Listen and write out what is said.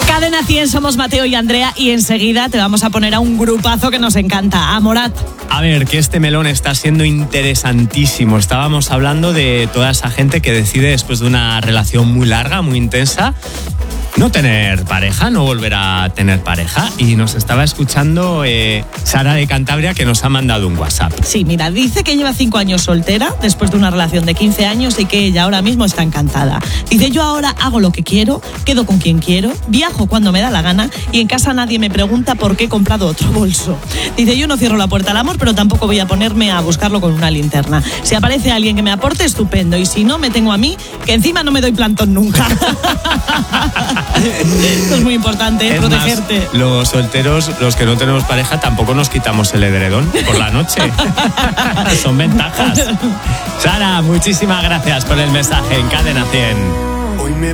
Cadena 100, somos Mateo y Andrea y enseguida te vamos a poner a un grupazo que nos encanta, a Morat. A ver, que este melón está siendo interesantísimo. Estábamos hablando de toda esa gente que decide, después de una relación muy larga, muy intensa, no tener pareja, no volver a tener pareja. Y nos estaba escuchando Sara de Cantabria, que nos ha mandado un WhatsApp. Sí, mira, dice que lleva 5 años soltera después de una relación de 15 años y que ella ahora mismo está encantada. Dice, yo ahora hago lo que quiero, quedo con quien quiero, viajo cuando me da la gana y en casa nadie me pregunta por qué he comprado otro bolso. Dice, yo no cierro la puerta al amor, pero tampoco voy a ponerme a buscarlo con una linterna. Si aparece alguien que me aporte, estupendo. Y si no, me tengo a mí, que encima no me doy plantón nunca. Esto es muy importante, protegerte. Más, los solteros, los que no tenemos pareja, tampoco nos quitamos el edredón por la noche. Son ventajas. Sara, muchísimas gracias por el mensaje en Cadena 100.